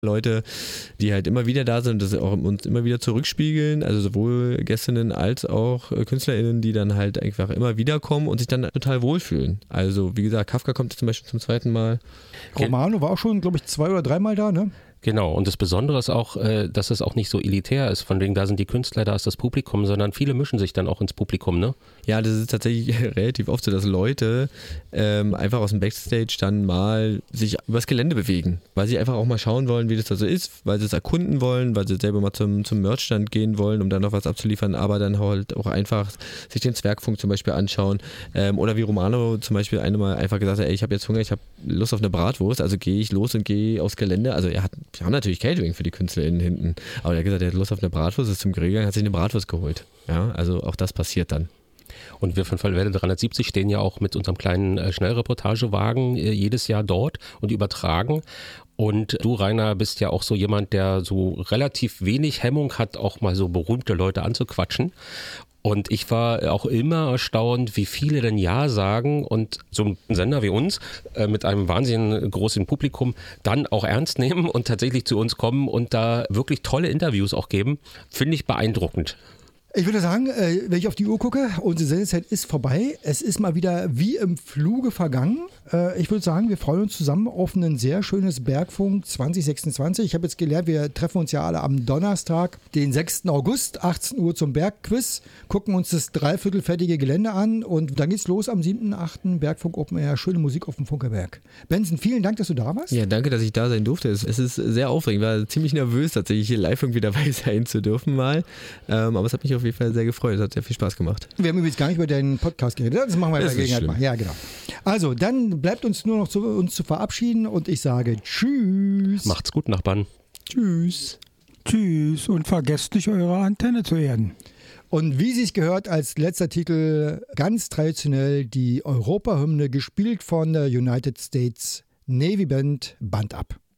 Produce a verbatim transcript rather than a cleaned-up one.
Leute, die halt immer wieder da sind und das auch uns immer wieder zurückspiegeln, also sowohl Gästinnen als auch KünstlerInnen, die dann halt einfach immer wieder kommen und sich dann total wohlfühlen. Also wie gesagt, Kafka kommt zum Beispiel zum zweiten Mal. Romano war auch schon, glaube ich, zwei oder dreimal da, ne? Genau, und das Besondere ist auch, dass es auch nicht so elitär ist, von wegen da sind die Künstler, da ist das Publikum, sondern viele mischen sich dann auch ins Publikum, ne? Ja, das ist tatsächlich relativ oft so, dass Leute ähm, einfach aus dem Backstage dann mal sich übers Gelände bewegen, weil sie einfach auch mal schauen wollen, wie das da so ist, weil sie es erkunden wollen, weil sie selber mal zum, zum Merchstand gehen wollen, um dann noch was abzuliefern, aber dann halt auch einfach sich den Zwergfunk zum Beispiel anschauen ähm, oder wie Romano zum Beispiel einmal einfach gesagt hat, ey, ich habe jetzt Hunger, ich habe Lust auf eine Bratwurst, also gehe ich los und gehe aufs Gelände, also er hat wir haben natürlich Catering für die KünstlerInnen hinten, aber er hat gesagt, er hat Lust auf eine Bratwurst, ist zum Grill gegangen, hat sich eine Bratwurst geholt. Ja, also auch das passiert dann. Und wir von Fallwelle dreihundertsiebzig stehen ja auch mit unserem kleinen äh, Schnellreportagewagen äh, jedes Jahr dort und übertragen. Und du, Rainer, bist ja auch so jemand, der so relativ wenig Hemmung hat, auch mal so berühmte Leute anzuquatschen. Und ich war auch immer erstaunt, wie viele denn Ja sagen und so ein Sender wie uns äh, mit einem wahnsinnig großen Publikum dann auch ernst nehmen und tatsächlich zu uns kommen und da wirklich tolle Interviews auch geben. Finde ich beeindruckend. Ich würde sagen, äh, wenn ich auf die Uhr gucke, unsere Sendezeit ist vorbei. Es ist mal wieder wie im Fluge vergangen. Äh, ich würde sagen, wir freuen uns zusammen auf ein sehr schönes Bergfunk zwanzig sechsundzwanzig. Ich habe jetzt gelernt, wir treffen uns ja alle am Donnerstag, den sechsten August, achtzehn Uhr zum Bergquiz, gucken uns das dreiviertelfertige Gelände an und dann geht's los am siebten achten Bergfunk Open Air. Schöne Musik auf dem Funkerberg. Benson, vielen Dank, dass du da warst. Ja, danke, dass ich da sein durfte. Es, es ist sehr aufregend. Ich war ziemlich nervös, tatsächlich hier live irgendwie dabei sein zu dürfen mal. Ähm, aber es hat mich auf jeden Fall sehr gefreut. Es hat sehr viel Spaß gemacht. Wir haben übrigens gar nicht über deinen Podcast geredet. Das machen wir bei der Gelegenheit mal. Ja, genau. Also, dann bleibt uns nur noch zu, uns zu verabschieden und ich sage Tschüss. Macht's gut, Nachbarn. Tschüss. Tschüss und vergesst nicht, eure Antenne zu erden. Und wie sich's gehört, als letzter Titel ganz traditionell die Europahymne, gespielt von der United States Navy Band, Band ab.